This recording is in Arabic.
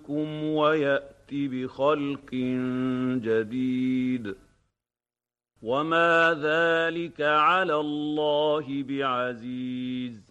بعضكم ويأت بخلق جديد وما ذلك على الله بعزيز